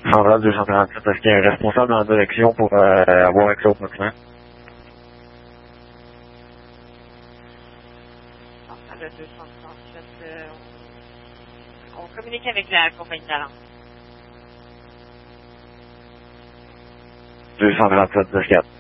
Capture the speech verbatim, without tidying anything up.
Central deux cent trente-sept, est-ce qu'il y a un responsable en direction pour euh, avoir accès au document? Central deux cent trente-sept, euh, on, on communique avec la compagnie d'Alliance. deux cent trente-sept, dix-quatre.